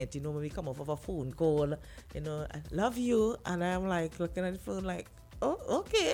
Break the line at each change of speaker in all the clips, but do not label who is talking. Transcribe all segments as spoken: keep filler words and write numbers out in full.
You know, when we come off of a phone call, you know, I love you. And I'm like looking at the phone like, oh, okay.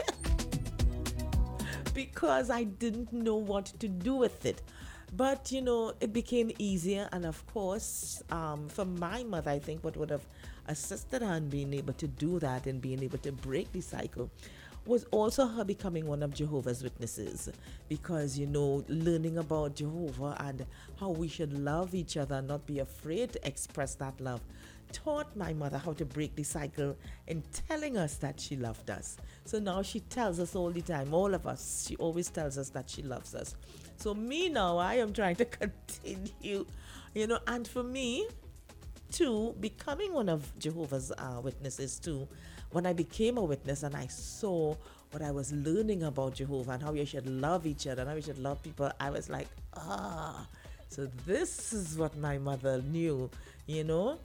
Because I didn't know what to do with it. But, you know, it became easier. And of course, um, for my mother, I think what would have assisted her in being able to do that and being able to break the cycle was also her becoming one of Jehovah's Witnesses, because, you know, learning about Jehovah and how we should love each other and not be afraid to express that love taught my mother how to break the cycle in telling us that she loved us. So now she tells us all the time, all of us, she always tells us that she loves us. So me now, I am trying to continue, you know, and for me, too, becoming one of Jehovah's uh, Witnesses too, when I became a witness and I saw what I was learning about Jehovah and how you should love each other and how you should love people, I was like, ah, so this is what my mother knew, you know.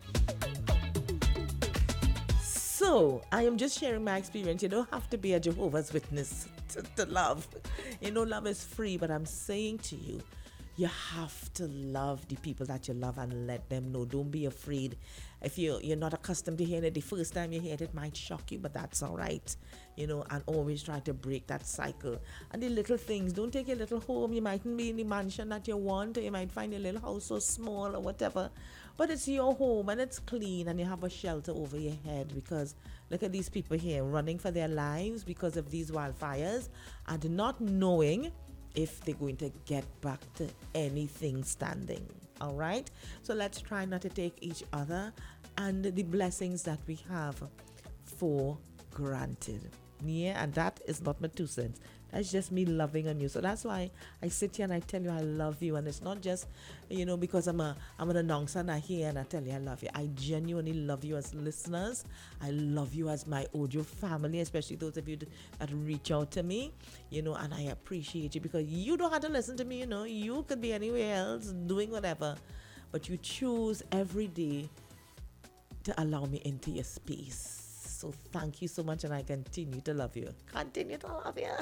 So I am just sharing my experience. You don't have to be a Jehovah's Witness to, to love. You know, love is free, but I'm saying to you, you have to love the people that you love and let them know. Don't be afraid. If you, you're not accustomed to hearing it, the first time you hear it, it might shock you, but that's all right. You know, and always try to break that cycle. And the little things, don't take your little home. You mightn't be in the mansion that you want, or you might find your little house so small or whatever. But it's your home and it's clean and you have a shelter over your head, because look at these people here running for their lives because of these wildfires and not knowing if they're going to get back to anything standing. All right, so let's try not to take each other and the blessings that we have for granted. Yeah, and that is not my two cents. That's just me loving on you. So that's why I sit here and I tell you I love you. And it's not just, you know, because I'm a I'm an announcer and I hear and I tell you I love you. I genuinely love you as listeners. I love you as my audio family, especially those of you that reach out to me, you know, and I appreciate you because you don't have to listen to me, you know. You could be anywhere else doing whatever, but you choose every day to allow me into your space. So thank you so much, and I continue to love you. Continue to love you.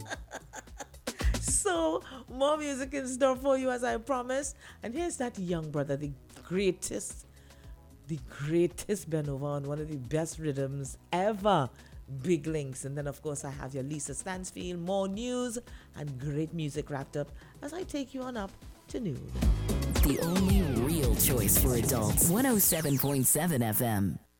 So more music in store for you as I promised. And here's that young brother, the greatest, the greatest Benova on one of the best rhythms ever. Big Links. And then of course I have your Lisa Stansfield, more news and great music wrapped up as I take you on up to noon.
The only real choice for adults. one oh seven point seven F M.